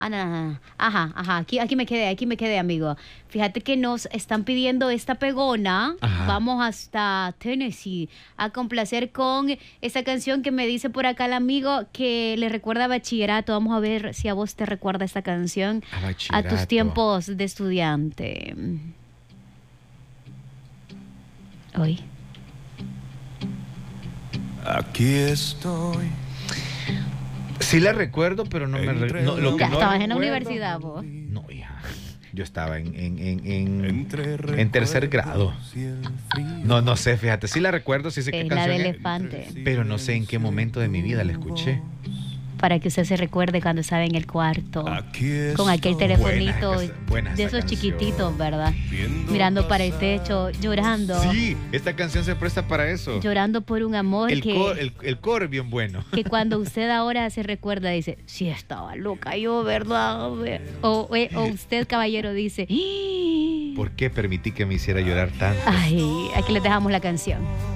Ah, no, no, no. Ajá, ajá. Aquí me quedé, amigo. Fíjate que nos están pidiendo esta pegona. Ajá. Vamos hasta Tennessee a complacer con esa canción que me dice por acá el amigo que le recuerda a bachillerato. Vamos a ver si a vos te recuerda esta canción A a tus bachillerato. tiempos de estudiante. Hoy. Aquí estoy. Sí la recuerdo, pero no me... no, lo que Ya no estabas en la recuerdo- universidad, vos. No, hija. Yo estaba en tercer grado. No sé, fíjate. Sí la recuerdo, sí sé qué Es la de canción es, Elefante. pero no sé en qué momento de mi vida la escuché. Para que usted se recuerde cuando estaba en el cuarto. Aquí Con aquel estoy. telefonito Buena de esa esos canción. chiquititos, ¿verdad? Mirando para el techo, llorando. Sí, esta canción se presta para eso. Llorando por un amor El que coro es bien bueno. que cuando usted ahora se recuerda dice, sí estaba loca yo, ¿verdad? O usted, caballero, dice, ¿Por qué permití que me hiciera llorar tanto? ay, aquí les dejamos la canción.